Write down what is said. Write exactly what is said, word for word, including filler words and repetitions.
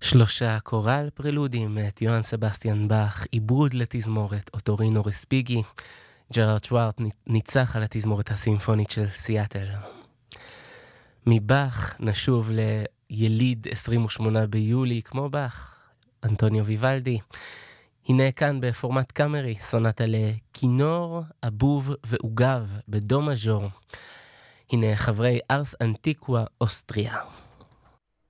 שלושה קורל פרלודים מאת יוהאן סבסטיאן באך, עיבוד לתזמורת אוטורינו רספיגי. ג'רארד שוורט ניצח על התזמורת הסימפונית של סיאטל. מבאך נשוב ליליד עשרים ושמונה ביולי כמו באך, אנטוניו ויוולדי. הנה כאן בפורמט קאמרי, סונטה לכינור, אבוב ועוגב בדו מז'ור. הנה חברי ארס אנטיקווה אוסטריה.